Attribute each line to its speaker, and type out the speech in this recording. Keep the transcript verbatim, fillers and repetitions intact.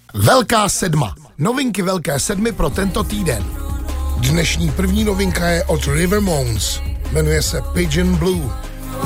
Speaker 1: Velká sedma. Novinky Velké sedmi pro tento týden. Dnešní první novinka je od River Moons. Jmenuje se Pigeon Blue.